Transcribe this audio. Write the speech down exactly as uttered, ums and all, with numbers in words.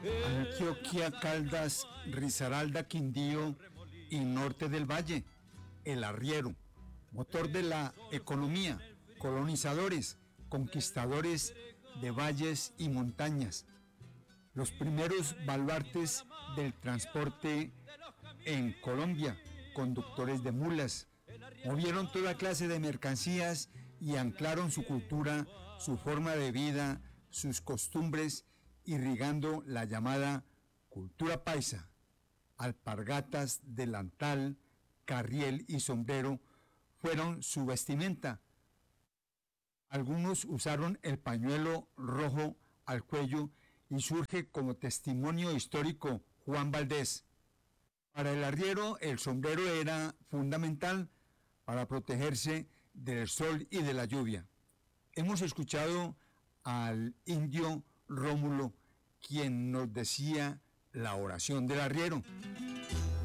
Antioquia, Caldas, Risaralda, Quindío y norte del valle, el arriero, motor de la economía, colonizadores, conquistadores de valles y montañas, los primeros baluartes del transporte en Colombia, conductores de mulas, movieron toda clase de mercancías y anclaron su cultura, su forma de vida, sus costumbres, irrigando la llamada cultura paisa. Alpargatas, delantal, carriel y sombrero fueron su vestimenta. Algunos usaron el pañuelo rojo al cuello y surge como testimonio histórico Juan Valdés. Para el arriero el sombrero era fundamental para protegerse del sol y de la lluvia. Hemos escuchado al indio Rómulo, quien nos decía la oración del arriero.